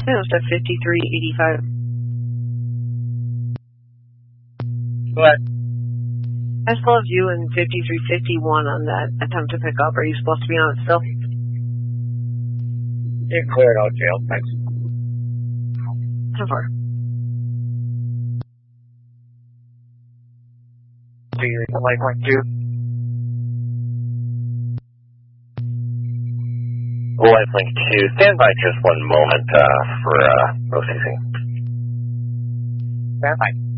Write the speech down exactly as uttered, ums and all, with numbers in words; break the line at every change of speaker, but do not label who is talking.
It was at fifty-three eighty-five.
What?
I still have you in fifty-three fifty-one on that attempt to pick up. Are you supposed to be on it still?
You're cleared out jail, thanks.
So far.
Do you like one two?
Lifelink two, stand by just one moment uh, for uh, processing.
Stand by.